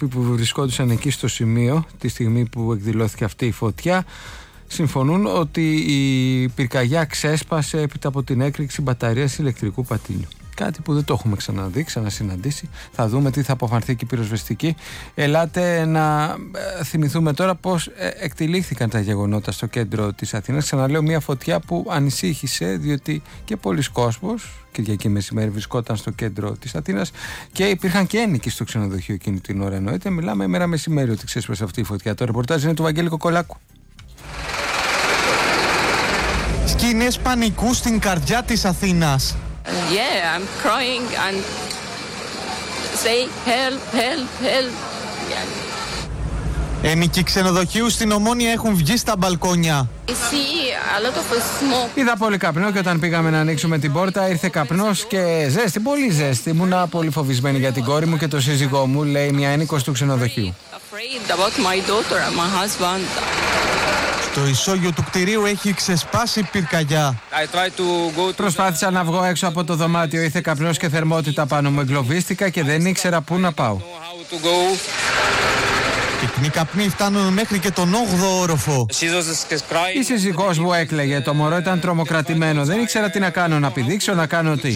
άνθρωποι που βρισκόντουσαν εκεί στο σημείο τη στιγμή που εκδηλώθηκε αυτή η φωτιά συμφωνούν ότι η πυρκαγιά ξέσπασε έπειτα από την έκρηξη μπαταρίας ηλεκτρικού πατίνιου. Κάτι που δεν το έχουμε ξανασυναντήσει. Θα δούμε τι θα αποφανθεί και η πυροσβεστική. Ελάτε να θυμηθούμε τώρα πώς εκτυλίχθηκαν τα γεγονότα στο κέντρο της Αθήνας. Ξαναλέω, μια φωτιά που ανησύχησε, διότι και πολλοί κόσμος Κυριακή μεσημέρι βρισκόταν στο κέντρο της Αθήνας και υπήρχαν και ένοικοι στο ξενοδοχείο εκείνη την ώρα. Εννοείται, μιλάμε μέρα μεσημέρι ότι ξέσπασε αυτή η φωτιά. Το ρεπορτάζ είναι του Βαγγέλη Κοκολάκου. Σκηνές πανικού στην καρδιά της Αθήνας. Yeah, I'm crying and say help, help, help. Yeah. Ένοικοι ξενοδοχείου στην Ομόνια έχουν βγει στα μπαλκόνια. I see a lot of smoke. Είδα πολύ καπνό και όταν πήγαμε να ανοίξουμε την πόρτα ήρθε καπνός και ζέστη, πολύ ζέστη. Ήμουνα πολύ φοβισμένη για την κόρη μου και το σύζυγό μου, λέει μια ένοικος του ξενοδοχείου. Afraid about my daughter and my husband. Το ισόγειο του κτηρίου έχει ξεσπάσει πυρκαγιά. Προσπάθησα να βγω έξω από το δωμάτιο, ήρθε καπνός και θερμότητα πάνω μου, εγκλωβίστηκα και δεν ήξερα πού να πάω. Πυκνοί καπνοί φτάνουν μέχρι και τον 8ο όροφο. Η σύζυγός μου έκλαιγε, το μωρό ήταν τρομοκρατημένο, δεν ήξερα τι να κάνω, να πηδήξω, να κάνω τι.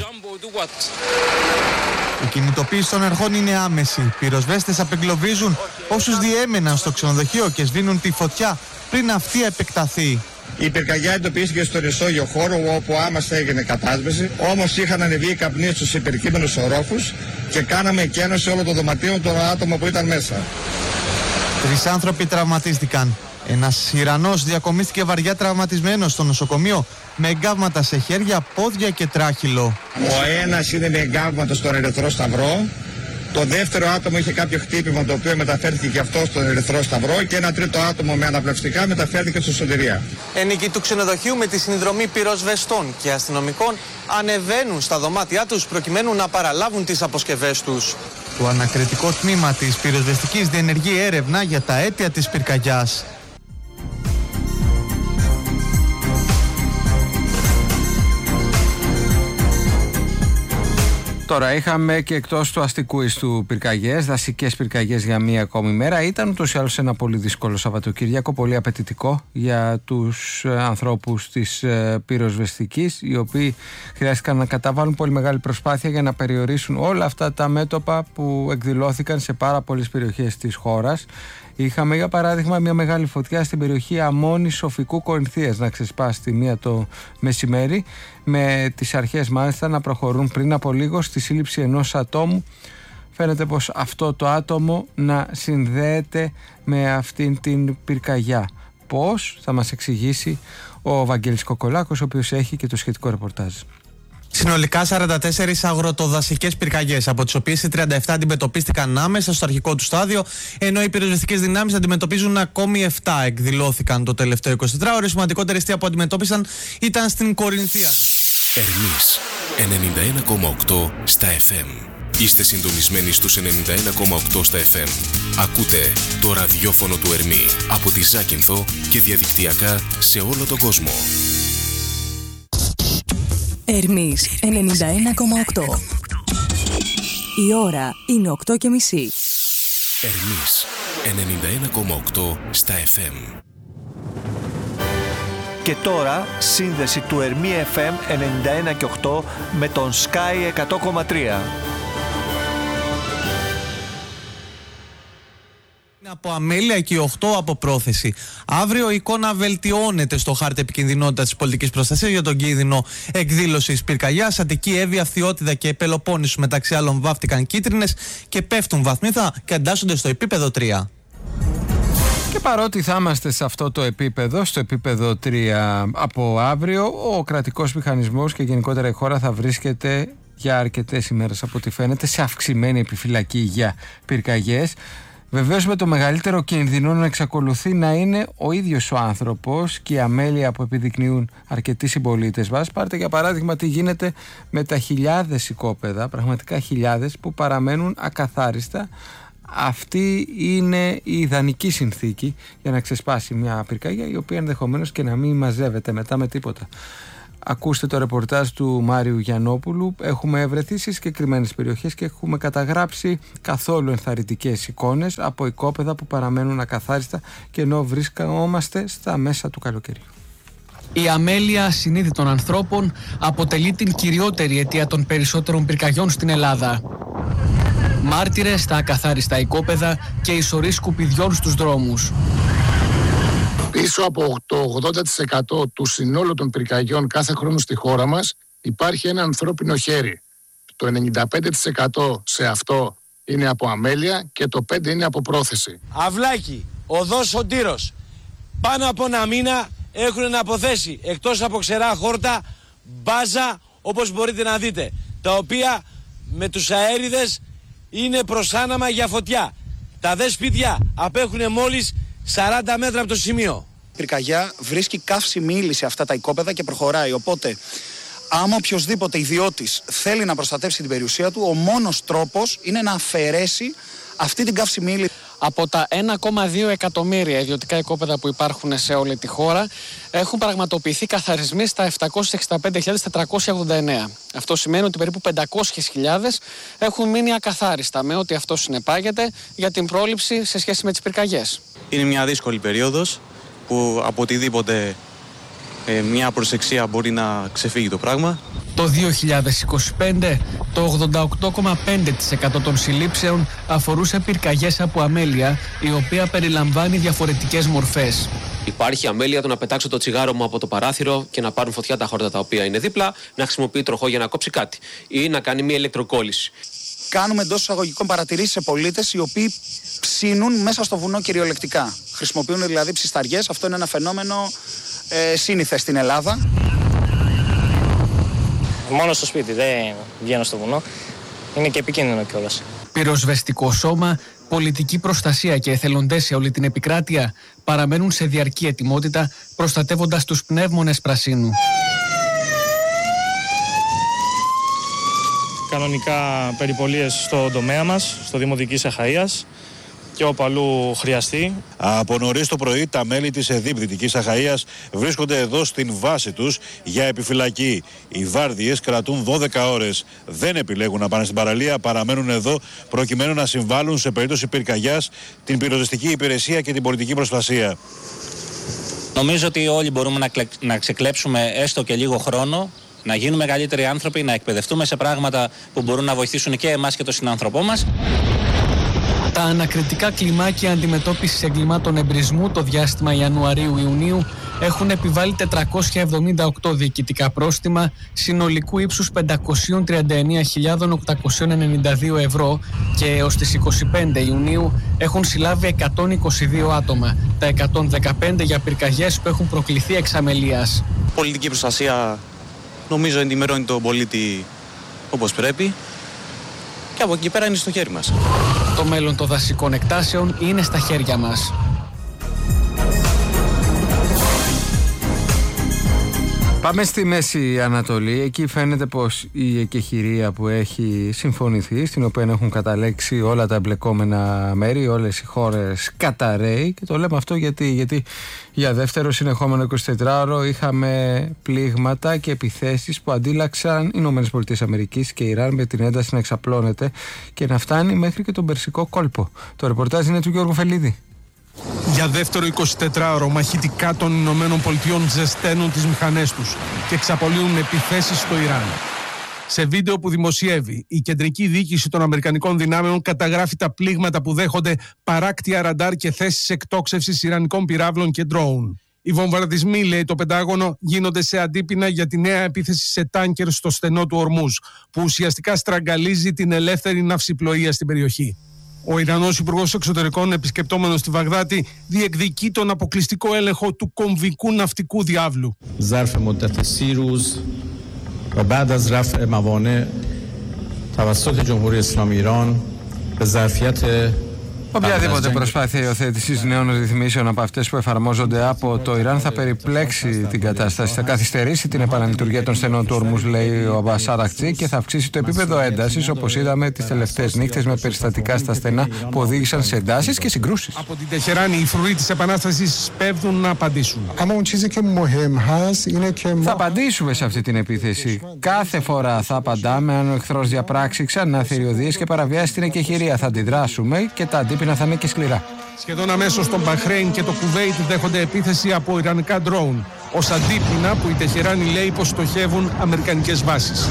Η κινητοποίηση των αρχών είναι άμεση. Πυροσβέστες απεγκλωβίζουν όσους διέμεναν στο ξενοδοχείο και σβήνουν τη φωτιά πριν αυτή επεκταθεί. Η πυρκαγιά εντοπίστηκε στον ισόγειο χώρο όπου άμεσα έγινε κατάσβεση, όμως είχαν ανεβεί οι καπνοί στους υπερκείμενους ορόφους και κάναμε εκένωση όλων των δωματίων των άτομων που ήταν μέσα. 3 άνθρωποι τραυματίστηκαν. Ένας Ιρανός διακομίστηκε βαριά τραυματισμένος στο νοσοκομείο με εγκάβματα σε χέρια, πόδια και τράχυλο. Ο ένας είναι με εγκάβματα στον Ερυθρό Σταυρό. Το δεύτερο άτομο είχε κάποιο χτύπημα το οποίο μεταφέρθηκε και αυτό στον Ερυθρό Σταυρό και ένα τρίτο άτομο με αναπνευστικά μεταφέρθηκε στο Σωτηρία. Ένοικοι του ξενοδοχείου με τη συνδρομή πυροσβεστών και αστυνομικών ανεβαίνουν στα δωμάτια τους προκειμένου να παραλάβουν τις αποσκευές τους. Το ανακριτικό τμήμα της πυροσβεστικής διενεργεί έρευνα για τα αίτια της πυρκαγιάς. Τώρα είχαμε και εκτός του αστικού ιστού πυρκαγιές, δασικές πυρκαγιές για μία ακόμη μέρα. Ήταν ούτως ή άλλως ένα πολύ δύσκολο Σαββατοκύριακο, πολύ απαιτητικό για τους ανθρώπους της πυροσβεστικής, οι οποίοι χρειάστηκαν να καταβάλουν πολύ μεγάλη προσπάθεια για να περιορίσουν όλα αυτά τα μέτωπα που εκδηλώθηκαν σε πάρα πολλές περιοχές της χώρας. Είχαμε για παράδειγμα μια μεγάλη φωτιά στην περιοχή Αμμώνης Σοφικού Κορινθίας να ξεσπάσει τη 1 το μεσημέρι, με τις αρχές μάλιστα να προχωρούν πριν από λίγο στη σύλληψη ενός ατόμου. Φαίνεται πως αυτό το άτομο να συνδέεται με αυτήν την πυρκαγιά. Πώς, θα μας εξηγήσει ο Βαγγέλης Κοκολάκος, ο οποίος έχει και το σχετικό ρεπορτάζ. Συνολικά 44 αγροτοδασικές πυρκαγιές, από τις οποίες οι 37 αντιμετωπίστηκαν άμεσα στο αρχικό του στάδιο, ενώ οι πυροσβεστικές δυνάμεις αντιμετωπίζουν ακόμη 7. Εκδηλώθηκαν το τελευταίο 24ωρο. Η σημαντικότερη αιστεία που αντιμετώπισαν ήταν στην Κορινθία. Ερμής 91,8 στα FM. Είστε συντονισμένοι στους 91,8 στα FM. Ακούτε το ραδιόφωνο του Ερμή από τη Ζάκυνθο και διαδικτυακά σε όλο τον κόσμο. Ερμής 91,8. Η ώρα είναι 8:30. Ερμής 91,8 στα FM. Και τώρα σύνδεση του Ερμή FM 91,8 με τον Sky 100,3. Από αμέλεια και 8 από πρόθεση. Αύριο η εικόνα βελτιώνεται στο χάρτη επικινδυνότητας της πολιτικής προστασίας για τον κίνδυνο εκδήλωσης πυρκαγιάς. Αττική, Εύβοια, Φθιώτιδα και Πελοπόννησου μεταξύ άλλων βάφτηκαν κίτρινες και πέφτουν βαθμίδα και εντάσσονται στο επίπεδο 3. Και παρότι θα είμαστε σε αυτό το επίπεδο, στο επίπεδο 3 από αύριο, ο κρατικός μηχανισμός και γενικότερα η χώρα θα βρίσκεται για αρκετές ημέρες από ό,τι φαίνεται σε αυξημένη επιφυλακή για πυρκαγιές. Βεβαίως με το μεγαλύτερο κίνδυνο να εξακολουθεί να είναι ο ίδιος ο άνθρωπος και η αμέλεια που επιδεικνύουν αρκετοί συμπολίτες μας. Πάρτε για παράδειγμα τι γίνεται με τα χιλιάδες οικόπεδα, πραγματικά χιλιάδες, που παραμένουν ακαθάριστα. Αυτή είναι η ιδανική συνθήκη για να ξεσπάσει μια πυρκαγιά, η οποία ενδεχομένως και να μην μαζεύεται μετά με τίποτα. Ακούστε το ρεπορτάζ του Μάριου Γιαννόπουλου. Έχουμε βρεθεί σε συγκεκριμένες περιοχές και έχουμε καταγράψει καθόλου ενθαρρυντικές εικόνες από οικόπεδα που παραμένουν ακαθάριστα και ενώ βρίσκομαστε στα μέσα του καλοκαιριού. Η αμέλεια ασυνείδητων ανθρώπων αποτελεί την κυριότερη αιτία των περισσότερων πυρκαγιών στην Ελλάδα. Μάρτυρες στα ακαθάριστα οικόπεδα και οι σωροί σκουπιδιών στους δρόμους. Πίσω από το 80% του συνόλου των πυρκαγιών κάθε χρόνο στη χώρα μας υπάρχει ένα ανθρώπινο χέρι. Το 95% σε αυτό είναι από αμέλεια και το 5% είναι από πρόθεση. Αυλάκι, οδός Σωτήρος. Πάνω από ένα μήνα έχουν αποθέσει εκτός από ξερά χόρτα, μπάζα όπως μπορείτε να δείτε, τα οποία με τους αέριδες είναι προς άναμα για φωτιά. Τα δε σπίτια απέχουν μόλις 40 μέτρα από το σημείο. Η πυρκαγιά βρίσκει καύσιμη ύλη σε αυτά τα οικόπεδα και προχωράει, οπότε άμα οποιοσδήποτε ιδιώτης θέλει να προστατεύσει την περιουσία του, ο μόνος τρόπος είναι να αφαιρέσει αυτή την καύσιμη ύλη. Από τα 1,2 εκατομμύρια ιδιωτικά οικόπεδα που υπάρχουν σε όλη τη χώρα έχουν πραγματοποιηθεί καθαρισμοί στα 765.489. Αυτό σημαίνει ότι περίπου 500.000 έχουν μείνει ακαθάριστα, με ό,τι αυτό συνεπάγεται για την πρόληψη σε σχέση με τις πυρκαγιές. Είναι μια δύσκολη περίοδος που από οτιδήποτε μια προσεξία μπορεί να ξεφύγει το πράγμα. Το 2025 το 88,5% των συλλήψεων αφορούσε πυρκαγιές από αμέλεια, η οποία περιλαμβάνει διαφορετικές μορφές. Υπάρχει αμέλεια το να πετάξω το τσιγάρο μου από το παράθυρο και να πάρουν φωτιά τα χόρτα τα οποία είναι δίπλα, να χρησιμοποιεί τροχό για να κόψει κάτι ή να κάνει μια ηλεκτροκόλληση. Κάνουμε εντός εισαγωγικών παρατηρήσεις σε πολίτες οι οποίοι ψήνουν μέσα στο βουνό κυριολεκτικά. Χρησιμοποιούν δηλαδή ψισταριές. Αυτό είναι ένα φαινόμενο σύνηθες στην Ελλάδα. Μόνο στο σπίτι, δεν βγαίνω στο βουνό. Είναι και επικίνδυνο κιόλας. Πυροσβεστικό σώμα, πολιτική προστασία και εθελοντές σε όλη την επικράτεια παραμένουν σε διαρκή ετοιμότητα, προστατεύοντας τους πνεύμονες πρασίνου. Κανονικά περιπολίες στον τομέα μας, στο Δήμο Δικής Αχαΐας και όπου αλλού χρειαστεί. Από νωρίς το πρωί τα μέλη της ΕΔΥΠ Δυτικής Αχαΐας βρίσκονται εδώ στην βάση τους για επιφυλακή. Οι βάρδιες κρατούν 12 ώρες. Δεν επιλέγουν να πάνε στην παραλία, παραμένουν εδώ προκειμένου να συμβάλλουν σε περίπτωση πυρκαγιάς την πυροσβεστική υπηρεσία και την πολιτική προστασία. Νομίζω ότι όλοι μπορούμε να ξεκλέψουμε έστω και λίγο χρόνο, να γίνουμε καλύτεροι άνθρωποι, να εκπαιδευτούμε σε πράγματα που μπορούν να βοηθήσουν και εμάς και τον συνάνθρωπό μας. Τα ανακριτικά κλιμάκια αντιμετώπισης εγκλημάτων εμπρισμού το διάστημα Ιανουαρίου-Ιουνίου έχουν επιβάλει 478 διοικητικά πρόστιμα συνολικού ύψους 539.892 ευρώ και έως τις 25 Ιουνίου έχουν συλλάβει 122 άτομα, τα 115 για πυρκαγιές που έχουν προκληθεί εξ αμελίας. Πολιτική προστασία νομίζω ενημερώνει τον πολίτη όπως πρέπει και από εκεί πέρα είναι στο χέρι μας. Το μέλλον των δασικών εκτάσεων είναι στα χέρια μας. Πάμε στη Μέση Ανατολή. Εκεί φαίνεται πως η εκεχηρία που έχει συμφωνηθεί, στην οποία έχουν καταλέξει όλα τα εμπλεκόμενα μέρη, όλες οι χώρες καταραίει. Και το λέμε αυτό γιατί για δεύτερο συνεχόμενο 24ωρο είχαμε πλήγματα και επιθέσεις που αντίλαξαν οι ΗΠΑ και η Ιράν, με την ένταση να εξαπλώνεται και να φτάνει μέχρι και τον Περσικό κόλπο. Το ρεπορτάζ είναι του Γιώργου Φελίδη. Για δεύτερο 24ωρο μαχητικά των Ηνωμένων Πολιτειών ζεσταίνουν τις μηχανές τους και εξαπολύουν επιθέσεις στο Ιράν. Σε βίντεο που δημοσιεύει, η κεντρική διοίκηση των Αμερικανικών δυνάμεων καταγράφει τα πλήγματα που δέχονται παράκτια ραντάρ και θέσεις εκτόξευσης Ιρανικών πυράβλων και ντρόουν. Οι βομβαρδισμοί, λέει το Πεντάγωνο, γίνονται σε αντίπεινα για τη νέα επίθεση σε τάνκερ στο στενό του Ορμούζ, που ουσιαστικά στραγγαλίζει την ελεύθερη ναυσιπλοεία στην περιοχή. Ο Ιρανός Υπουργός Εξωτερικών, επισκεπτόμενος στη Βαγδάτη, διεκδικεί τον αποκλειστικό έλεγχο του κομβικού ναυτικού διάβλου. و بعد از رفع موانع توسط جمهوری اسلامی ایران به ظرفیت Οποιαδήποτε προσπάθεια υιοθέτησης νέων ρυθμίσεων από αυτές που εφαρμόζονται από το Ιράν θα περιπλέξει την κατάσταση, θα καθυστερήσει την επαναλειτουργία των στενών του ορμούς, λέει ο Αμπάς Αρακτσί, και θα αυξήσει το επίπεδο έντασης, όπως είδαμε τις τελευταίες νύχτες με περιστατικά στα στενά που οδήγησαν σε εντάσεις και συγκρούσεις. Από την Τεχεράνη, οι φρουροί της Επανάστασης σπέβδουν να απαντήσουν. Θα απαντήσουμε σε αυτή την επίθεση. Κάθε φορά θα απαντάμε αν ο εχθρός διαπράξει ξανά θηριωδίες και παραβιάσει την εκεχηρία. Θα αντιδράσουμε και τα αντίπεινα θα είναι και σκληρά. Σχεδόν αμέσως το Μπαχρέιν και το Κουβέιτ δέχονται επίθεση από ιρανικά ντρόουν, ως αντίπεινα που η Τεχεράνη λέει πως στοχεύουν αμερικανικές βάσεις.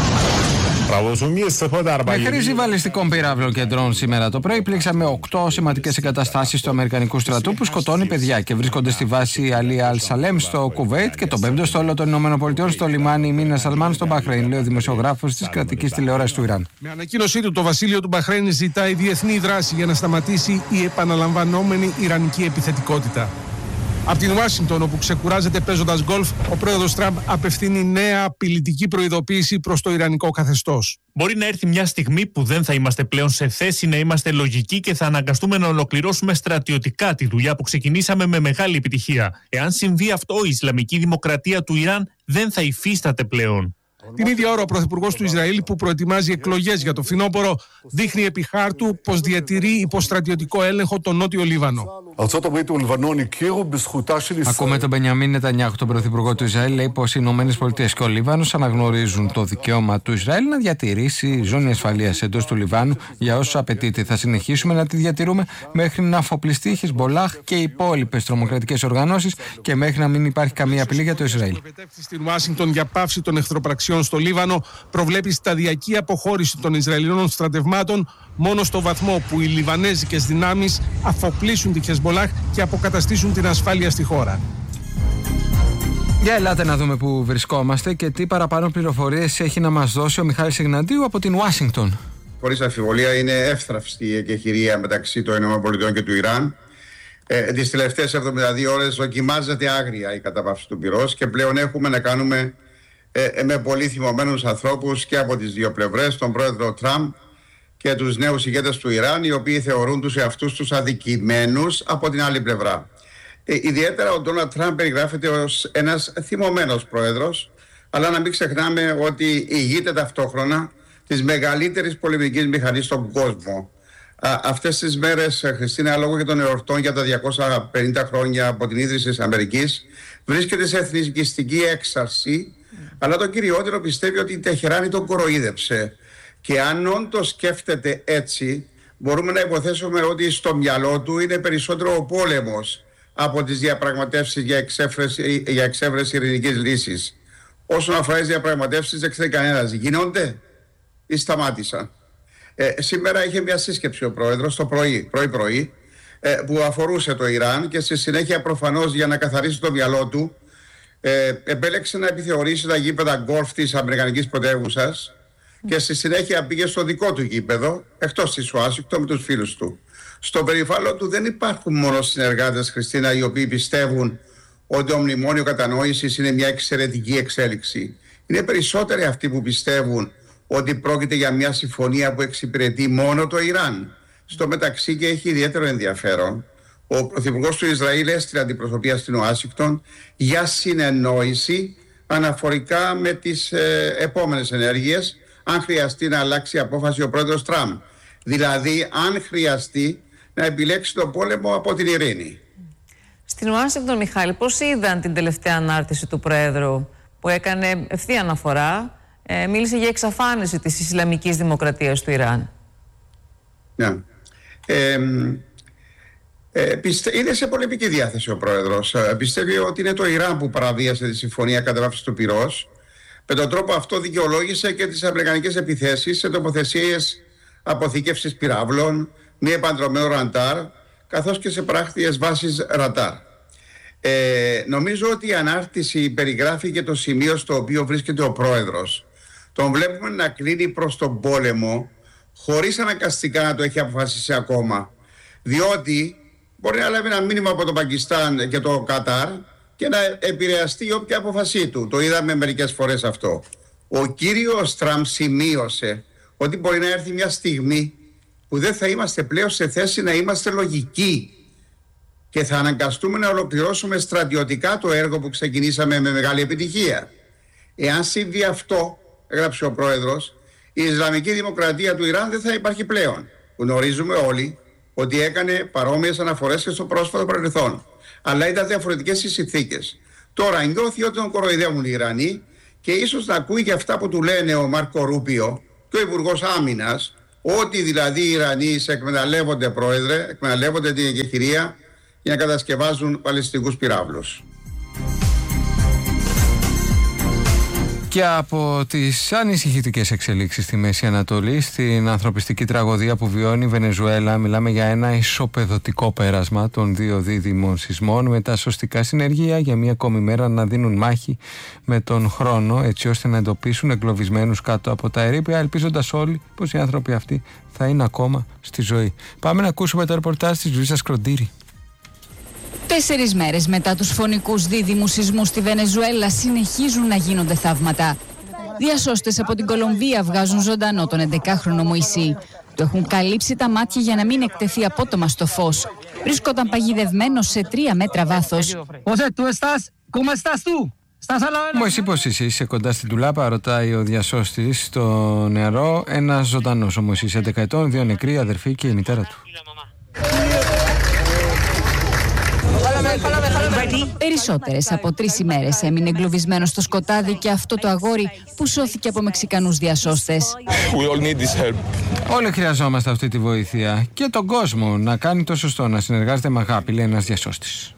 Με χρήση βαλιστικών πυράβλων και ντρόουν σήμερα το πρωί πλήξαμε 8 σημαντικές εγκαταστάσεις του Αμερικανικού στρατού που σκοτώνει παιδιά και βρίσκονται στη βάση Αλί Αλ Σαλέμ στο Κουβέιτ και τον 5ο στόλο των ΗΠΑ στο λιμάνι Μίνα Σαλμάν στο Μπαχρέιν, λέει ο δημοσιογράφος της κρατικής τηλεόρασης του Ιράν. Με ανακοίνωσή του, το βασίλειο του Μπαχρέιν ζητάει διεθνή δράση για να σταματήσει η επαναλαμβανόμενη ιρανική επιθετικότητα. Από την Ουάσιγκτον, όπου ξεκουράζεται παίζοντας γκολφ, ο πρόεδρος Τραμπ απευθύνει νέα απειλητική προειδοποίηση προς το ιρανικό καθεστώς. Μπορεί να έρθει μια στιγμή που δεν θα είμαστε πλέον σε θέση να είμαστε λογικοί και θα αναγκαστούμε να ολοκληρώσουμε στρατιωτικά τη δουλειά που ξεκινήσαμε με μεγάλη επιτυχία. Εάν συμβεί αυτό, η Ισλαμική Δημοκρατία του Ιράν δεν θα υφίσταται πλέον. Την ίδια ώρα, ο πρωθυπουργός του Ισραήλ, που προετοιμάζει εκλογές για το φθινόπωρο, δείχνει επί χάρτου πως διατηρεί υποστρατιωτικό έλεγχο τον Νότιο Λίβανο. Ακούμε τον Μπενιαμίν Νετανιάχου, τον πρωθυπουργό του Ισραήλ, λέει πως οι ΗΠΑ και ο Λίβανος αναγνωρίζουν το δικαίωμα του Ισραήλ να διατηρήσει ζώνη ασφαλείας εντός του Λιβάνου για όσους απαιτείται. Θα συνεχίσουμε να τη διατηρούμε μέχρι να αφοπλιστεί η Χεσμολάχ και οι υπόλοιπες τρομοκρατικές οργανώσεις και μέχρι να μην υπάρχει καμία απειλή για το Ισραήλ. Στην Ουάσιγκτον για πάυση των εχθροπραξιών στο Λίβανο προβλέπει σταδιακή αποχώρηση των Ισραηλινών στρατευμάτων μόνο στο βαθμό που οι Λιβανέζικες δυνάμεις αφοπλίσουν τη Χεσμολάχ και αποκαταστήσουν την ασφάλεια στη χώρα. Για ελάτε να δούμε που βρισκόμαστε και τι παραπάνω πληροφορίες έχει να μας δώσει ο Μιχάλης Ιγνατίου από την Ουάσιγκτον. Χωρίς αμφιβολία είναι εύθραυστη η εκεχηρία μεταξύ των ΗΠΑ και του Ιράν. Τις τελευταίες 72 ώρες δοκιμάζεται άγρια η κατάπαυση του πυρός και πλέον έχουμε να κάνουμε με πολύ θυμωμένους ανθρώπους και από τις δύο πλευρές, τον πρόεδρο Τραμπ και τους νέους ηγέτες του Ιράν, οι οποίοι θεωρούν τους εαυτούς τους αδικημένους από την άλλη πλευρά. Ιδιαίτερα ο Ντόναλντ Τραμπ περιγράφεται ως ένας θυμωμένος πρόεδρος, αλλά να μην ξεχνάμε ότι ηγείται ταυτόχρονα της μεγαλύτερης πολεμικής μηχανής στον κόσμο. Αυτές τις μέρες, Χριστίνα, λόγω και των εορτών για τα 250 χρόνια από την ίδρυση της Αμερικής, βρίσκεται σε εθνικιστική έξαρση. Αλλά το κυριότερο πιστεύει ότι η Τεχεράνη τον κοροϊδεύσε. Και αν όντως σκέφτεται έτσι, μπορούμε να υποθέσουμε ότι στο μυαλό του είναι περισσότερο ο πόλεμος από τις διαπραγματεύσεις για εξέβρεση ειρηνικής λύσης. Όσον αφορά τις διαπραγματεύσεις, δεν ξέρει κανένας. Γίνονται ή σταμάτησαν. Σήμερα είχε μια σύσκεψη ο πρόεδρος το πρωί που αφορούσε το Ιράν και στη συνέχεια, προφανώς για να καθαρίσει το μυαλό του, επέλεξε να επιθεωρήσει τα γήπεδα γκολφ της Αμερικανικής πρωτεύουσας και στη συνέχεια πήγε στο δικό του γήπεδο εκτός της Ουάσιγκτον με τους φίλους του. Στο περιβάλλον του δεν υπάρχουν μόνο συνεργάτες, Χριστίνα, οι οποίοι πιστεύουν ότι το μνημόνιο κατανόησης είναι μια εξαιρετική εξέλιξη. Είναι περισσότεροι αυτοί που πιστεύουν ότι πρόκειται για μια συμφωνία που εξυπηρετεί μόνο το Ιράν. Στο μεταξύ, και έχει ιδιαίτερο ενδιαφέρον, ο πρωθυπουργός του Ισραήλ έστειλε αντιπροσωπεία στην Ουάσιγκτον για συνεννόηση αναφορικά με τις επόμενες ενέργειες, αν χρειαστεί να αλλάξει απόφαση ο πρόεδρος Τραμπ. Δηλαδή, αν χρειαστεί να επιλέξει τον πόλεμο από την ειρήνη. Στην Ουάσιγκτον, Μιχάλη, πώς είδαν την τελευταία ανάρτηση του Προέδρου, που έκανε ευθεία αναφορά, μίλησε για εξαφάνιση της Ισλαμικής Δημοκρατίας του Ιράν? Ναι. Είναι σε πολεμική διάθεση ο πρόεδρος. Πιστεύει ότι είναι το Ιράν που παραβίασε τη συμφωνία κατάπαυσης του πυρός. Με τον τρόπο αυτό δικαιολόγησε και τις αμερικανικές επιθέσεις σε τοποθεσίες αποθήκευσης πυράβλων, μη επανδρομένο ραντάρ, καθώς και σε πράκτιες βάσεις ραντάρ. Νομίζω ότι η ανάρτηση περιγράφει και το σημείο στο οποίο βρίσκεται ο πρόεδρος. Τον βλέπουμε να κλείνει προς τον πόλεμο, χωρίς αναγκαστικά να το έχει αποφασίσει ακόμα. Διότι μπορεί να λάβει ένα μήνυμα από το Πακιστάν και το Κατάρ και να επηρεαστεί όποια απόφασή του. Το είδαμε μερικές φορές αυτό. Ο κύριος Τραμπ σημείωσε ότι μπορεί να έρθει μια στιγμή που δεν θα είμαστε πλέον σε θέση να είμαστε λογικοί και θα αναγκαστούμε να ολοκληρώσουμε στρατιωτικά το έργο που ξεκινήσαμε με μεγάλη επιτυχία. Εάν συμβεί αυτό, έγραψε ο πρόεδρος, η Ισλαμική Δημοκρατία του Ιράν δεν θα υπάρχει πλέον. Γνωρίζουμε όλοι ότι έκανε παρόμοιες αναφορές και στο πρόσφατο παρελθόν. Αλλά ήταν διαφορετικές οι συνθήκες. Τώρα νιώθει ότι τον κοροϊδεύουν οι Ιρανοί και ίσως να ακούει και αυτά που του λένε ο Μάρκο Ρούπιο και ο Υπουργός Άμυνας, ότι δηλαδή οι Ιρανοί σε εκμεταλλεύονται, πρόεδρε, εκμεταλλεύονται την εκεχηρία για να κατασκευάζουν παλαιστινικούς πυράβλους. Και από τις ανησυχητικές εξελίξεις στη Μέση Ανατολή, στην ανθρωπιστική τραγωδία που βιώνει η Βενεζουέλα, μιλάμε για ένα ισοπεδωτικό πέρασμα των 2 δίδυμων σεισμών με τα σωστικά συνεργεία για μία ακόμη μέρα να δίνουν μάχη με τον χρόνο, έτσι ώστε να εντοπίσουν εγκλωβισμένους κάτω από τα ερείπια, ελπίζοντας όλοι πως οι άνθρωποι αυτοί θα είναι ακόμα στη ζωή. Πάμε να ακούσουμε το ρεπορτάζ της Λουίζας Κροντήρη. 4 μέρες μετά τους φωνικούς δίδυμους σεισμούς στη Βενεζουέλα συνεχίζουν να γίνονται θαύματα. Διασώστες από την Κολομβία βγάζουν ζωντανό τον 11χρονο Μωυσή. Του έχουν καλύψει τα μάτια για να μην εκτεθεί απότομα στο φως. Βρίσκονταν παγιδευμένος σε 3 μέτρα βάθος. Μωυσή, πώς είσαι κοντά στην τουλάπα, ρωτάει ο διασώστης στο νερό. Ένας ζωντανός ο Μωυσής, 11 ετών, 2 νεκροί, αδερφοί και η μητέρα του. Περισσότερες από 3 ημέρες έμεινε εγκλωβισμένο στο σκοτάδι και αυτό το αγόρι που σώθηκε από Μεξικανούς διασώστες. Όλοι χρειαζόμαστε αυτή τη βοήθεια και τον κόσμο να κάνει το σωστό, να συνεργάζεται με αγάπη, λέει ένας διασώστης.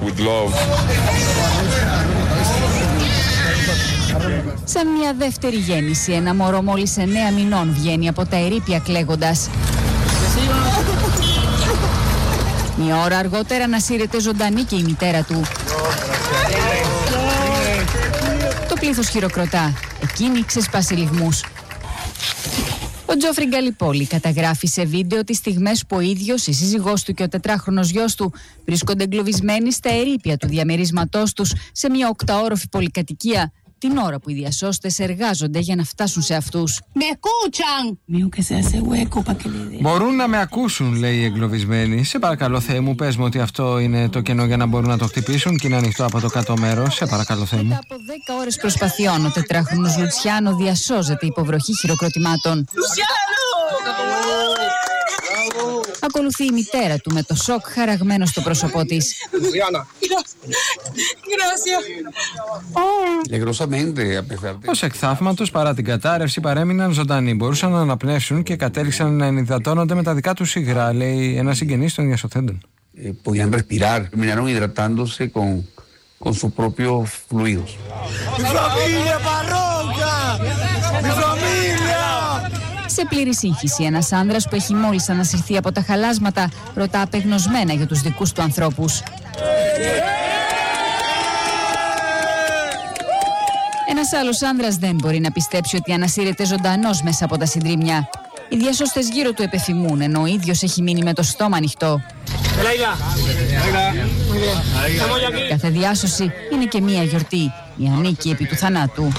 Σαν μια δεύτερη γέννηση, ένα μωρό μόλις 9 μηνών βγαίνει από τα ερείπια κλαίγοντας. Μια ώρα αργότερα ανασύρεται ζωντανή και η μητέρα του. Το πλήθος χειροκροτά. Εκείνη ξεσπάσει λυγμούς. Ο Τζόφρι Γκαλιπόλη καταγράφει σε βίντεο τις στιγμές που ο ίδιος, η σύζυγός του και ο 4χρονος γιος του βρίσκονται εγκλωβισμένοι στα ερείπια του διαμερίσματός τους σε μια 8όροφη πολυκατοικία, την ώρα που οι διασώστες εργάζονται για να φτάσουν σε αυτούς. Μπορούν να με ακούσουν, λέει η εγκλωβισμένη. Σε παρακαλώ, Θεέ μου, πες μου ότι αυτό είναι το κενό για να μπορούν να το χτυπήσουν και είναι ανοιχτό από το κάτω μέρος. Σε παρακαλώ, Θεέ μου. Μετά από 10 ώρες προσπαθειών, ο 4χρονος Λουτσιάνο διασώζεται υπό βροχή χειροκροτημάτων. Ακολουθεί η μητέρα του με το σοκ χαραγμένο στο πρόσωπό της. Ως εκ θαύματος, παρά την κατάρρευση, παρέμειναν ζωντανοί. Μπορούσαν να αναπνεύσουν και κατέληξαν να ενυδατώνονται με τα δικά τους υγρά, λέει ένας συγγενής των διασωθέντων. Podían respirar, terminaron hidratándose con sus propios fluidos. Σε πλήρη σύγχυση, ένας άνδρας που έχει μόλις ανασυρθεί από τα χαλάσματα ρωτά απεγνωσμένα για τους δικούς του ανθρώπους. Ένας άλλος άνδρας δεν μπορεί να πιστέψει ότι ανασύρεται ζωντανός μέσα από τα συντρίμμια. Οι διασώστες γύρω του επεφημούν, ενώ ο ίδιος έχει μείνει με το στόμα ανοιχτό. Κάθε διάσωση είναι και μία γιορτή, μια νίκη επί του θανάτου.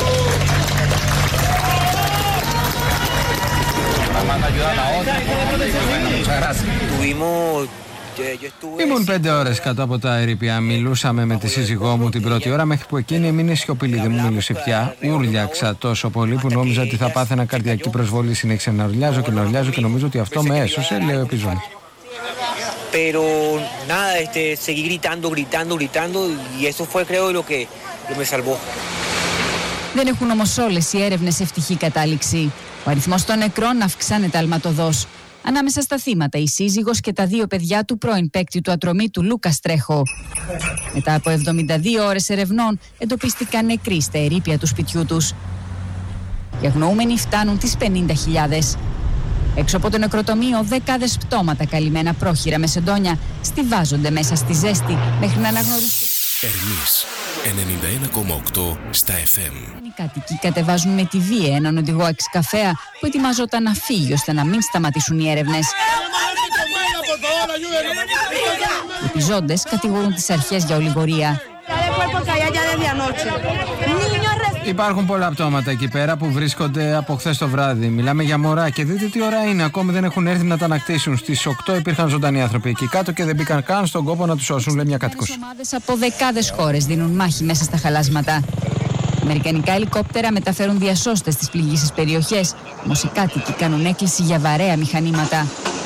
Ήμουν 5 ώρες κάτω από τα ερείπια. Μιλούσαμε με τη σύζυγό μου την πρώτη ώρα, μέχρι που εκείνη έμεινε σιωπηλή. Δεν μου μίλησε πια. Ούρλιαξα τόσο πολύ που νόμιζα ότι θα πάθαινα καρδιακή προσβολή. Συνέχισα να ουρλιάζω και να ουρλιάζω και νομίζω ότι αυτό με έσωσε, λέει ο επιζώνης. Pero nada, seguí gritando y eso fue, creo, lo que me salvó. Δεν έχουν όμως όλες οι έρευνες ευτυχή κατάληξη. Ο αριθμός των νεκρών αυξάνεται αλματωδώς. Ανάμεσα στα θύματα η σύζυγος και τα 2 παιδιά του πρώην παίκτη του ατρωμίτου Λούκα Τρέχο. Μετά από 72 ώρες ερευνών εντοπίστηκαν νεκροί στα ερείπια του σπιτιού τους. Οι αγνοούμενοι φτάνουν τις 50.000. Έξω από το νεκροτομείο, δεκάδες πτώματα καλυμμένα πρόχειρα με σεντόνια στιβάζονται μέσα στη ζέστη μέχρι να αναγνωριστούν. Ερμής 91,8 στα FM. Οι κάτοικοι κατεβάζουν με τη βία έναν οδηγό εξκαφέα που ετοιμαζόταν να φύγει ώστε να μην σταματήσουν οι έρευνες. Οι επιζώντες κατηγορούν τις αρχές για ολιγορία. Υπάρχουν πολλά πτώματα εκεί πέρα που βρίσκονται από χθες το βράδυ. Μιλάμε για μωρά και δείτε τι ώρα είναι. Ακόμη δεν έχουν έρθει να τα ανακτήσουν. Στις 8 υπήρχαν ζωντανοί άνθρωποι εκεί κάτω και δεν μπήκαν καν στον κόπο να τους σώσουν, λέει μια κάτοικος. Ομάδες από δεκάδες χώρες δίνουν μάχη μέσα στα χαλάσματα. Αμερικανικά ελικόπτερα μεταφέρουν διασώστες στις πληγήσεις περιοχές. Όμως οι κάτοικοι κάνουν έκκληση για βαρέα μηχανήματα.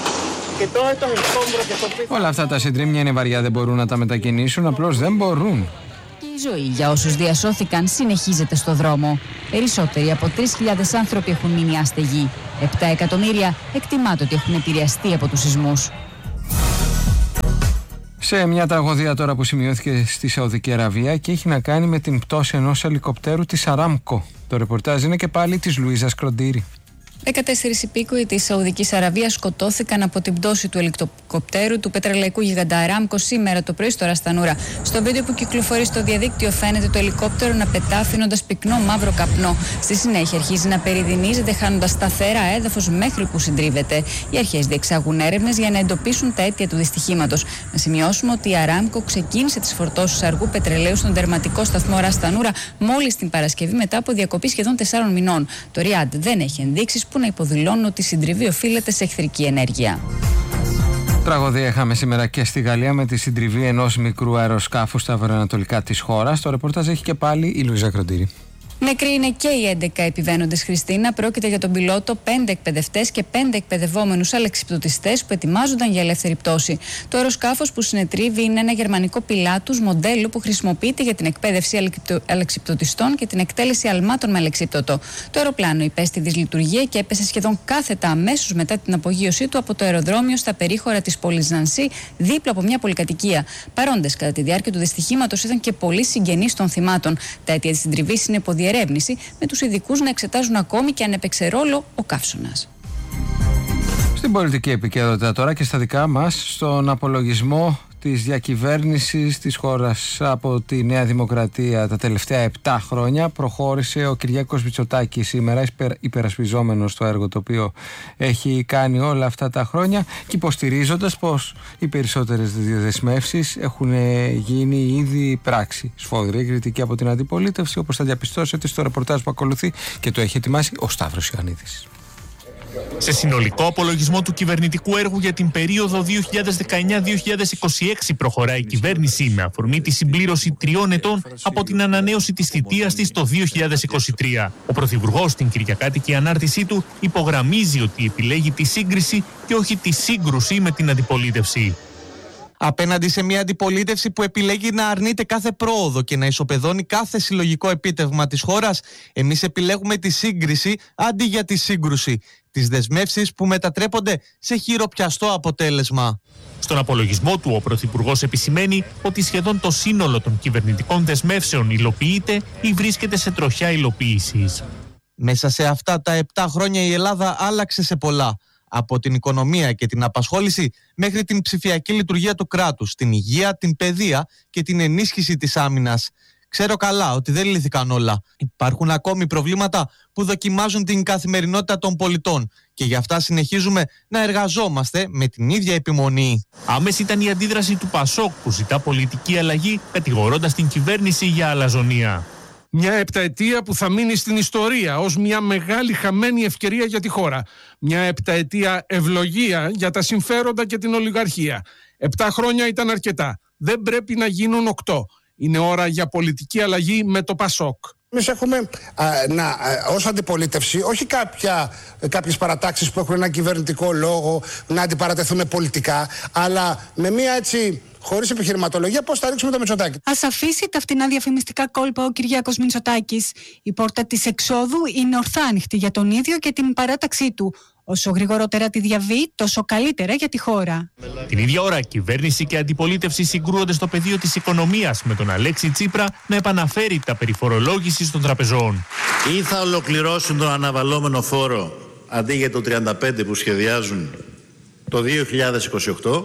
Όλα αυτά τα συντρίμμια είναι βαριά, δεν μπορούν να τα μετακινήσουν, απλώς δεν μπορούν. Η ζωή για όσους διασώθηκαν συνεχίζεται στο δρόμο. Περισσότεροι από 3.000 άνθρωποι έχουν μείνει άστεγοι. 7 εκατομμύρια εκτιμάται ότι έχουν επηρεαστεί από τους σεισμούς. Σε μια τραγωδία τώρα που σημειώθηκε στη Σαουδική Αραβία και έχει να κάνει με την πτώση ενός ελικοπτέρου της Αράμκο. Το ρεπορτάζ είναι και πάλι της Λουίζας Κροντήρη. 14 υπήκοοι της Σαουδικής Αραβίας σκοτώθηκαν από την πτώση του ελικοπτέρου του πετρελαϊκού γιγαντά Αράμκο σήμερα το πρωί στο Ραστανούρα. Στο βίντεο που κυκλοφορεί στο διαδίκτυο φαίνεται το ελικόπτερο να πετά αφήνοντας πυκνό μαύρο καπνό. Στη συνέχεια αρχίζει να περιδυνίζεται, χάνοντας σταθερά έδαφος μέχρι που συντρίβεται. Οι αρχές διεξάγουν έρευνες για να εντοπίσουν τα αίτια του δυστυχήματος. Να σημειώσουμε ότι η Αράμκο ξεκίνησε τις φορτώσεις αργού πετρελαίου στον τερματικό σταθμό Ραστανούρα μόλις την Παρασκευή μετά από διακοπή σχεδόν 4 μηνών. Το Ριάντ δεν έχει ενδείξεις που να υποδηλώνουν ότι η συντριβή οφείλεται σε εχθρική ενέργεια. Τραγωδία είχαμε σήμερα και στη Γαλλία με τη συντριβή ενός μικρού αεροσκάφου στα βορειοανατολικά της χώρας. Το ρεπορτάζ έχει και πάλι η Λουίζα Κροντήρη. Νεκροί είναι και οι 11 επιβαίνοντες, Χριστίνα. Πρόκειται για τον πιλότο, 5 εκπαιδευτές και 5 εκπαιδευόμενους αλεξιπτωτιστές που ετοιμάζονταν για ελεύθερη πτώση. Το αεροσκάφος που συνετρίβει είναι ένα γερμανικό πιλάτους μοντέλο που χρησιμοποιείται για την εκπαίδευση αλεξιπτωτιστών και την εκτέλεση αλμάτων με αλεξίπτωτο. Το αεροπλάνο υπέστη δυσλειτουργία και έπεσε σχεδόν κάθετα αμέσως μετά την απογείωσή του από το αεροδρόμιο στα περίχωρα της πόλης Νανσί, δίπλα από μια πολυκατοικία. Παρόντες κατά τη διάρκεια του δυστυχήματος ήταν και πολλοί συγγενείς των θυμάτων. Τα αίτια της συντριβής είναι διερεύνηση, με τους ειδικούς να εξετάζουν ακόμη και αν έπαιξε ρόλο ο καύσωνας. Στην πολιτική επικαιρότητα τώρα και στα δικά μας, στον απολογισμό της διακυβέρνησης της χώρας από τη Νέα Δημοκρατία τα τελευταία 7 χρόνια προχώρησε ο Κυριάκος Μητσοτάκης σήμερα, υπερασπιζόμενος το έργο το οποίο έχει κάνει όλα αυτά τα χρόνια και υποστηρίζοντας πως οι περισσότερες δεσμεύσεις έχουν γίνει ήδη πράξη. Σφοδρή κριτική από την αντιπολίτευση, όπως θα διαπιστώσετε στο ρεπορτάζ που ακολουθεί και το έχει ετοιμάσει ο Σταύρος Ιωαννίδης. Σε συνολικό απολογισμό του κυβερνητικού έργου για την περίοδο 2019-2026 προχωράει η κυβέρνηση με αφορμή τη συμπλήρωση 3 ετών από την ανανέωση της θητείας της το 2023. Ο Πρωθυπουργός στην κυριακάτικη ανάρτησή του υπογραμμίζει ότι επιλέγει τη σύγκριση και όχι τη σύγκρουση με την αντιπολίτευση. Απέναντι σε μια αντιπολίτευση που επιλέγει να αρνείται κάθε πρόοδο και να ισοπεδώνει κάθε συλλογικό επίτευγμα της χώρας, εμείς επιλέγουμε τη σύγκριση αντί για τη σύγκρουση. Τις δεσμεύσεις που μετατρέπονται σε χειροπιαστό αποτέλεσμα. Στον απολογισμό του, ο Πρωθυπουργός επισημαίνει ότι σχεδόν το σύνολο των κυβερνητικών δεσμεύσεων υλοποιείται ή βρίσκεται σε τροχιά υλοποίησης. Μέσα σε αυτά τα 7 χρόνια η Ελλάδα άλλαξε σε πολλά. Από την οικονομία και την απασχόληση μέχρι την ψηφιακή λειτουργία του κράτους, την υγεία, την παιδεία και την ενίσχυση της άμυνας. Ξέρω καλά ότι δεν λύθηκαν όλα. Υπάρχουν ακόμη προβλήματα που δοκιμάζουν την καθημερινότητα των πολιτών και γι' αυτά συνεχίζουμε να εργαζόμαστε με την ίδια επιμονή. Άμεση ήταν η αντίδραση του ΠΑΣΟΚ που ζητά πολιτική αλλαγή, κατηγορώντας την κυβέρνηση για αλαζονία. Μια επταετία που θα μείνει στην ιστορία ως μια μεγάλη χαμένη ευκαιρία για τη χώρα. Μια επταετία ευλογία για τα συμφέροντα και την ολιγαρχία. 7 χρόνια ήταν αρκετά. Δεν πρέπει να γίνουν 8. Είναι ώρα για πολιτική αλλαγή με το ΠΑΣΟΚ. Εμείς έχουμε ως αντιπολίτευση όχι κάποιες παρατάξεις που έχουν ένα κυβερνητικό λόγο να αντιπαρατεθούμε πολιτικά, αλλά με μια έτσι χωρίς επιχειρηματολογία πώς θα ρίξουμε το Μητσοτάκη. Ας αφήσει τα φτηνά διαφημιστικά κόλπα ο Κυριάκος Μητσοτάκης. Η πόρτα της εξόδου είναι ορθά ανοιχτή για τον ίδιο και την παράταξή του. Όσο γρηγορότερα τη διαβεί, τόσο καλύτερα για τη χώρα. Την ίδια ώρα, κυβέρνηση και αντιπολίτευση συγκρούονται στο πεδίο της οικονομίας, με τον Αλέξη Τσίπρα να επαναφέρει τα περί φορολόγησης των τραπεζών. Ή θα ολοκληρώσουν τον αναβαλόμενο φόρο αντί για το 35% που σχεδιάζουν το 2028,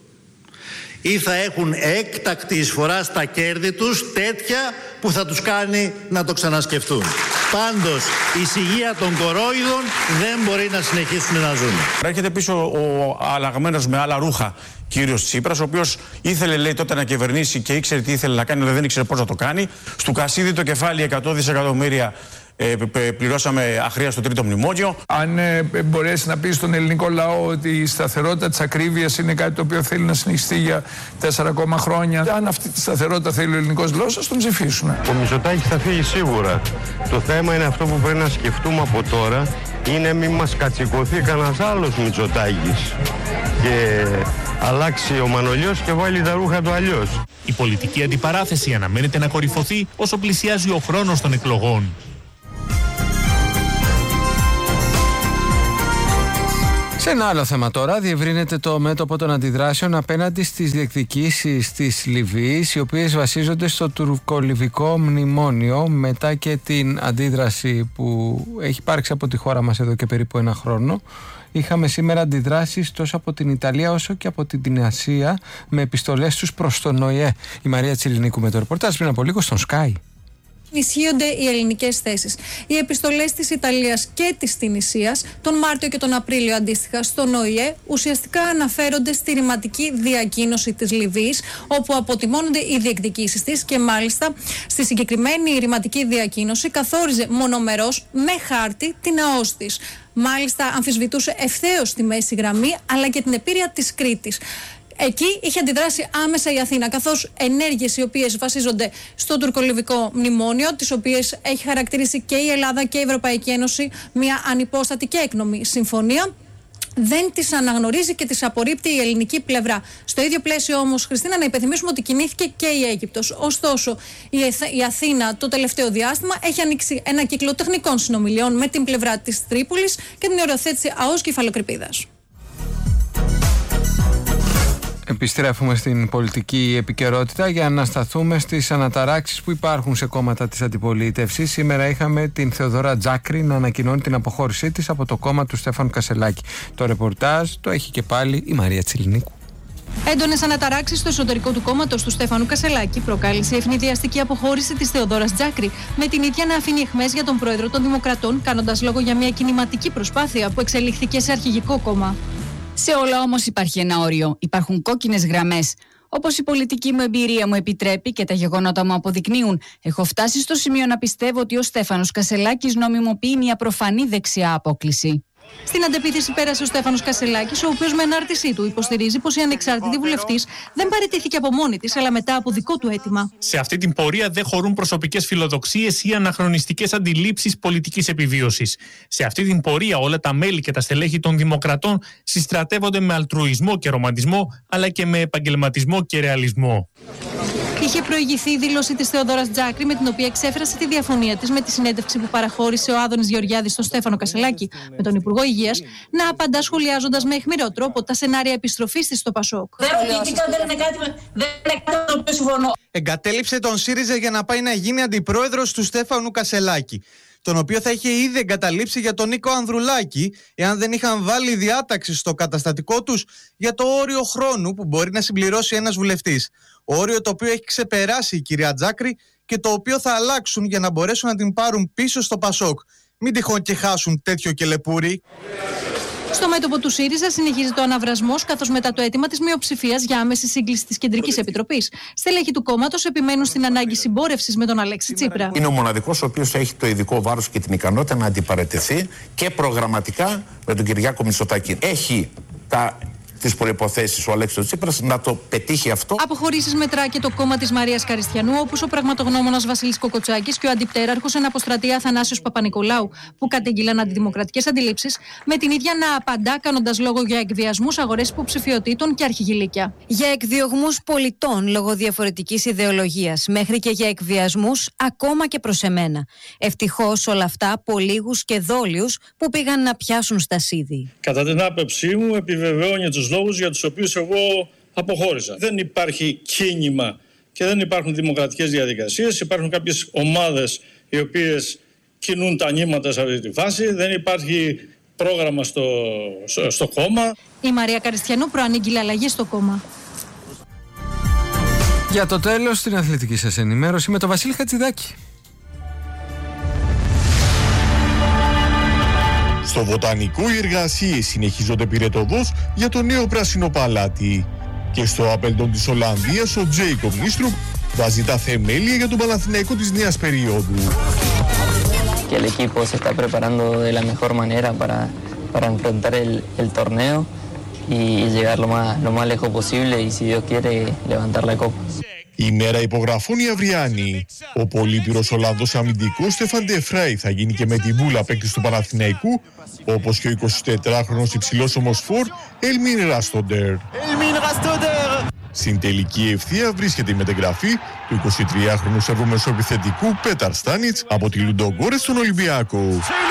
ή θα έχουν έκτακτη εισφορά στα κέρδη τους τέτοια που θα τους κάνει να το ξανασκεφτούν. Πάντως, η σιγεία των κορόιδων δεν μπορεί να συνεχίσουν να ζουν. Έρχεται πίσω ο αλλαγμένος με άλλα ρούχα κύριος Τσίπρας, ο οποίος ήθελε, λέει, τότε να κυβερνήσει και ήξερε τι ήθελε να κάνει, αλλά δεν ήξερε πώς να το κάνει. Στου Κασίδη το κεφάλι 100 δισεκατομμύρια πληρώσαμε αχρία στο τρίτο μνημόνιο. Αν μπορέσει να πει στον ελληνικό λαό ότι η σταθερότητα της ακρίβειας είναι κάτι το οποίο θέλει να συνεχιστεί για 4 ακόμα χρόνια, αν αυτή τη σταθερότητα θέλει ο ελληνικός λαός, ας τον ψηφίσουμε. Ο Μητσοτάκης θα φύγει σίγουρα. Το θέμα είναι αυτό που πρέπει να σκεφτούμε από τώρα, είναι μην μας κατσικωθεί κανένας άλλος Μητσοτάκης και αλλάξει ο Μανολιός και βάλει τα ρούχα του αλλιώς. Η πολιτική αντιπαράθεση αναμένεται να κορυφωθεί όσο πλησιάζει ο χρόνος των εκλογών. Σε ένα άλλο θέμα τώρα, διευρύνεται το μέτωπο των αντιδράσεων απέναντι στις διεκδικήσεις της Λιβύης, οι οποίες βασίζονται στο τουρκολιβικό μνημόνιο, μετά και την αντίδραση που έχει υπάρξει από τη χώρα μας εδώ και περίπου 1 χρόνο. Είχαμε σήμερα αντιδράσεις τόσο από την Ιταλία όσο και από την Ασία, με επιστολές τους προς τον ΟΗΕ. Η Μαρία Τσιλινίκου με το ρεπορτάζ πριν από λίγο στον Sky. Ισχύονται οι ελληνικές θέσεις. Οι επιστολές της Ιταλίας και της Τινησίας τον Μάρτιο και τον Απρίλιο αντίστοιχα στον ΟΗΕ ουσιαστικά αναφέρονται στη ρηματική διακοίνωση της Λιβύης, όπου αποτιμώνονται οι διεκδικήσεις της και μάλιστα στη συγκεκριμένη ρηματική διακοίνωση καθόριζε μονομερός με χάρτη την ΑΟΣ της. Μάλιστα αμφισβητούσε ευθέως τη μέση γραμμή αλλά και την επίρρεια της Κρήτης. Εκεί είχε αντιδράσει άμεσα η Αθήνα, καθώς ενέργειες οι οποίες βασίζονται στο τουρκολιβικό μνημόνιο, τις οποίες έχει χαρακτηρίσει και η Ελλάδα και η Ευρωπαϊκή Ένωση μια ανυπόστατη και έκνομη συμφωνία, δεν τις αναγνωρίζει και τις απορρίπτει η ελληνική πλευρά. Στο ίδιο πλαίσιο όμως, Χριστίνα, να υπενθυμίσουμε ότι κινήθηκε και η Αίγυπτος. Ωστόσο, η Αθήνα το τελευταίο διάστημα έχει ανοίξει ένα κύκλο τεχνικών συνομιλιών με την πλευρά της Τρίπολης και την οριοθέτηση ΑΟΣ Κεφαλοκρηπίδας. Επιστρέφουμε στην πολιτική επικαιρότητα για να σταθούμε στις αναταράξεις που υπάρχουν σε κόμματα της αντιπολίτευσης. Σήμερα είχαμε την Θεοδώρα Τζάκρη να ανακοινώνει την αποχώρησή της από το κόμμα του Στέφανου Κασελάκη. Το ρεπορτάζ το έχει και πάλι η Μαρία Τσιλινίκου. Έντονες αναταράξεις στο εσωτερικό του κόμματος του Στέφανου Κασελάκη προκάλεσε η ευνηδιαστική αποχώρηση της Θεοδόρας Τζάκρη, με την ίδια να αφήνει αιχμές για τον πρόεδρο των Δημοκρατών, κάνοντας λόγο για μια κινηματική προσπάθεια που εξελίχθηκε σε αρχηγικό κόμμα. Σε όλα όμως υπάρχει ένα όριο. Υπάρχουν κόκκινες γραμμές. Όπως η πολιτική μου εμπειρία μου επιτρέπει και τα γεγονότα μου αποδεικνύουν, έχω φτάσει στο σημείο να πιστεύω ότι ο Στέφανος Κασελάκης νομιμοποιεί μια προφανή δεξιά απόκλιση. Στην αντεπίθεση πέρασε ο Στέφανος Κασελάκης, ο οποίος με ανάρτησή του υποστηρίζει πως η ανεξάρτητη βουλευτής δεν παραιτήθηκε από μόνη της, αλλά μετά από δικό του αίτημα. Σε αυτή την πορεία δεν χωρούν προσωπικές φιλοδοξίες ή αναχρονιστικές αντιλήψεις πολιτικής επιβίωσης. Σε αυτή την πορεία όλα τα μέλη και τα στελέχη των Δημοκρατών συστρατεύονται με αλτρουισμό και ρομαντισμό, αλλά και με επαγγελματισμό και ρεαλισμό. Είχε προηγηθεί η δήλωση της Θεοδόρας Τζάκρη, με την οποία εξέφρασε τη διαφωνία της με τη συνέντευξη που παραχώρησε ο Άδωνης Γεωργιάδης στον Στέφανο Κασελάκη με τον Υπουργό Υγείας, να απαντά σχολιάζοντας με αιχμηρό τρόπο τα σενάρια επιστροφής της στο Πασόκ. Δεν είναι κάτι το οποίο συμφωνώ. Εγκατέλειψε τον ΣΥΡΙΖΑ για να πάει να γίνει αντιπρόεδρος του Στέφανου Κασελάκη, τον οποίο θα είχε ήδη εγκαταλείψει για τον Νίκο Ανδρουλάκη, εάν δεν είχαν βάλει διάταξη στο καταστατικό τους για το όριο χρόνου που μπορεί να συμπληρώσει ένας βουλευτής. Όριο το οποίο έχει ξεπεράσει η κυρία Τζάκρη και το οποίο θα αλλάξουν για να μπορέσουν να την πάρουν πίσω στο Πασόκ. Μην τυχόν και χάσουν τέτοιο κελεπούρι. Στο μέτωπο του ΣΥΡΙΖΑ συνεχίζεται ο αναβρασμός, καθώς μετά το αίτημα της μειοψηφίας για άμεση σύγκληση της Κεντρικής Επιτροπής, στελέχη του κόμματος επιμένουν στην ανάγκη συμπόρευσης με τον Αλέξη Τσίπρα. Είναι ο μοναδικός ο οποίος έχει το ειδικό βάρος και την ικανότητα να αντιπαρατεθεί και προγραμματικά με τον Κυριάκο Μητσοτάκη. Έχει τις προϋποθέσεις ο Αλέξης Τσίπρας να το πετύχει αυτό. Αποχωρήσεις μετρά και το κόμμα της Μαρίας Καριστιανού, όπως ο πραγματογνώμονας Βασίλης Κοκοτσάκης και ο αντιπτέραρχος εν αποστρατεία Αθανάσιος Παπα-Νικολάου, που κατήγγειλαν αντιδημοκρατικές αντιλήψεις, με την ίδια να απαντά κάνοντας λόγο για εκβιασμούς, αγορές υποψηφιωτήτων και αρχιγηλίκια. Για εκδιωγμούς πολιτών λόγω διαφορετικής ιδεολογίας, μέχρι και για εκβιασμούς ακόμα και προς εμένα. Ευτυχώς όλα αυτά από λίγους και δόλιους που πήγαν να πιάσουν στα σίδη. Κατά την άποψή μου, επιβεβαιώνει τους λόγους για τους οποίους εγώ αποχώρησα. Δεν υπάρχει κίνημα και δεν υπάρχουν δημοκρατικές διαδικασίες. Υπάρχουν κάποιες ομάδες οι οποίες κινούν τα νήματα σε αυτή τη φάση. Δεν υπάρχει πρόγραμμα στο κόμμα. Η Μαρία Καριστιανού προανήγγειλε αλλαγή στο κόμμα. Για το τέλος, την αθλητική σας ενημέρωση με τον Βασίλη Χατζηδάκη. Στο Βοτανικό οι εργασίες συνεχίζονται πυρετοδός για το νέο πράσινο παλάτι. Και στο Άπελτον της Ολλανδίας ο Τζέικομ Νίστρουπ βάζει τα θεμέλια για τον Παναθηναϊκό της νέας περίοδου. Que el equipo se está preparando de la mejor manera para enfrentar el torneo y llegar lo más lejos posible y si Dios quiere levantar la copa. Η μέρα υπογραφών η αυριανή. Ο πολύπυρος Ολλανδός αμυντικός Στέφαν ντε Φράι θα γίνει και με την βούλα παίκτης του Παναθηναϊκού, όπως και ο 24χρονος υψηλός ομοσφόρ Έλμιν Ράστοντερ. Στην τελική ευθεία βρίσκεται η μετεγραφή του 23χρονου Σερβού μεσοεπιθετικού Πέταρ Στάνιτς από τη Λουντογκόρετς στον Ολυμπιακό.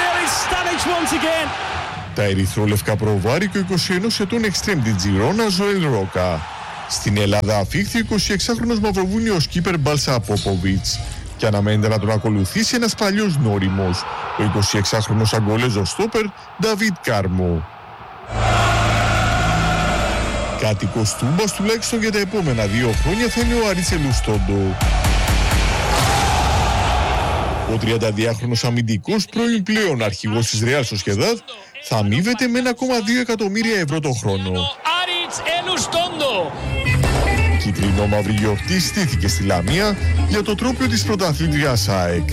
Τα ερυθρόλευκα προβάρει και ο 21 ετών εξτρέμ την Τζιρόνα Ζωέλ Ρόκα. Στην Ελλάδα αφήχθη ο 26χρονος μαυροβούνιος κύπερ Μπάλσα Πόποβιτς και αναμένεται να τον ακολουθήσει ένας παλιός νόριμος, ο 26χρονος Αγκολέζος στόπερ Νταβίτ Κάρμο. Κάτοικος Τούμπας τουλάχιστον για τα επόμενα 2 χρόνια θα είναι ο Αρίτσελ Ουστόντο. Ο 32χρονος αμυντικός, πρώην πλέον αρχηγός της Ρεάλ Σοσιεδάδ, θα αμείβεται με 1,2 εκατομμύρια ευρώ το χρόνο. Κίτρινο-μαύρη γιορτή στήθηκε στη Λαμία για το τρόπαιο της πρωταθλήτριας ΑΕΚ.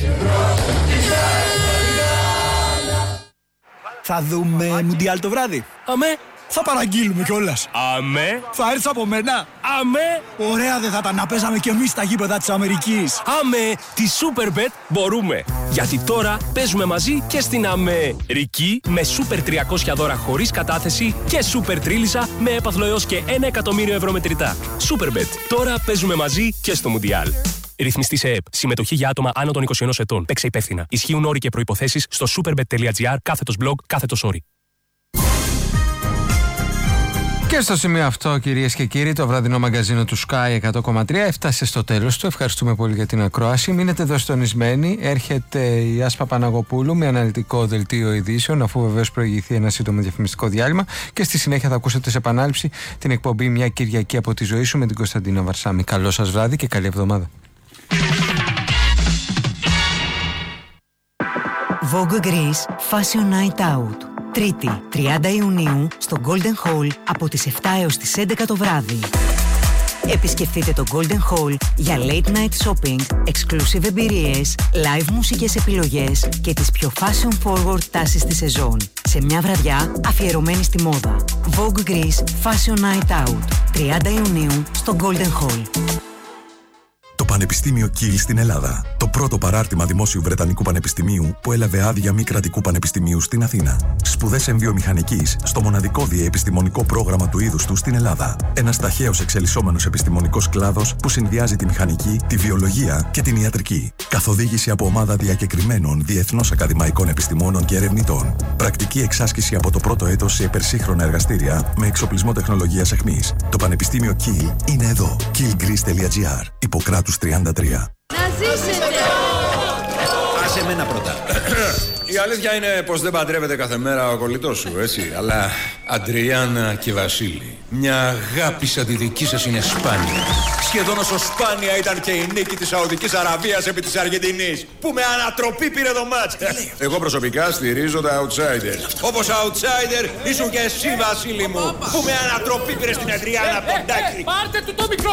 Θα δούμε Μουντιάλ το βράδυ. Αμέ. Θα παραγγείλουμε κιόλας. Αμέ. Θα έρθεις από μένα. Αμέ. Ωραία δεν θα τα να παίζαμε κι εμείς στα γήπεδα της Αμερικής. Αμέ. Τη Superbet μπορούμε. Γιατί τώρα παίζουμε μαζί και στην Αμερική με Super 300 δώρα χωρίς κατάθεση και Super Τρίλισσα με έπαθλο έως και 1 εκατομμύριο ευρώ μετρητά. Superbet. Τώρα παίζουμε μαζί και στο Μουντιάλ. Ρυθμιστή σε ΕΕΠ. Συμμετοχή για άτομα άνω των 21 ετών. Παίξε υπεύθυνα. Ισχύουν όροι και προϋποθέσεις στο superbet.gr/blog/όροι. Και στο σημείο αυτό, κυρίες και κύριοι, το βραδινό μαγκαζίνο του Sky 100,3 έφτασε στο τέλος του. Ευχαριστούμε πολύ για την ακρόαση. Μείνετε εδώ συντονισμένοι. Έρχεται η Άσπα Παναγοπούλου με αναλυτικό δελτίο ειδήσεων, αφού βεβαίως προηγηθεί ένα σύντομο διαφημιστικό διάλειμμα. Και στη συνέχεια θα ακούσετε σε επανάληψη την εκπομπή Μια Κυριακή από τη ζωή σου με την Κωνσταντίνα Βαρσάμη. Καλό σας βράδυ και καλή εβδομάδα. Vogue Greece Fashion Night Out. Τρίτη, 30 Ιουνίου, στο Golden Hall από τις 7 έως τις 11 το βράδυ. Επισκεφτείτε το Golden Hall για late night shopping, exclusive εμπειρίες, live μουσικές επιλογές και τις πιο fashion forward τάσεις της σεζόν. Σε μια βραδιά αφιερωμένη στη μόδα. Vogue Greece Fashion Night Out. 30 Ιουνίου, στο Golden Hall. Το Πανεπιστήμιο Κιλ στην Ελλάδα. Το πρώτο παράρτημα δημόσιου Βρετανικού Πανεπιστημίου που έλαβε άδεια μη κρατικού πανεπιστημίου στην Αθήνα. Σπουδές εμβιομηχανικής στο μοναδικό διεπιστημονικό πρόγραμμα του είδους του στην Ελλάδα. Ένας ταχαίως εξελισσόμενος επιστημονικός κλάδος που συνδυάζει τη μηχανική, τη βιολογία και την ιατρική. Καθοδήγηση από ομάδα διακεκριμένων διεθνώς ακαδημαϊκών επιστημόνων και ερευνητών. Πρακτική εξάσκηση από το πρώτο έτος σε υπερσύγχρονα εργαστήρια με εξοπλισμό τεχνολογίας αιχμής. Το Πανεπιστήμιο Κιλ είναι εδώ. killgreece.gr. Ιπποκράτους 33. Να ζήσετε! Άσε εμένα πρώτα. Η αλήθεια είναι πως δεν παντρεύεται κάθε μέρα ο κολλητός σου, έτσι. Αλλά Αντριάννα και Βασίλη, μια αγάπη σαν τη δική σας είναι σπάνια. Σχεδόν όσο σπάνια ήταν και η νίκη της Σαουδικής Αραβίας επί της Αργεντινής, που με ανατροπή πήρε το μάτς. Εγώ προσωπικά στηρίζω τα outsiders. Όπως outsider ήσουν και εσύ, Βασίλη μου, που με ανατροπή πήρε στην Αντριάννα από τον Τάκη. Πάρτε του το μικρό!